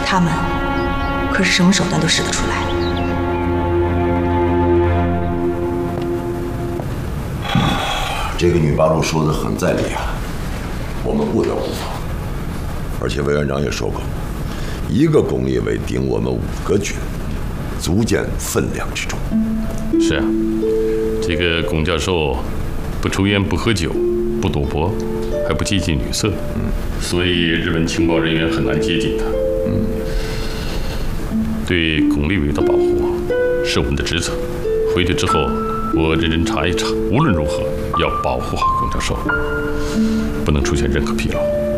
他们可是什么手段都使得出来。 这个女八路说的很在理啊，我们不得不防。而且委员长也说过，一个巩立伟顶我们5个军，足见分量之重。 是啊，这个龚教授不抽烟、不喝酒、不赌博，还不接近女色，所以日本情报人员很难接近他。对巩立伟的保护是我们的职责。回去之后，我认真查一查，无论如何要保护好龚教授，不能出现任何纰漏。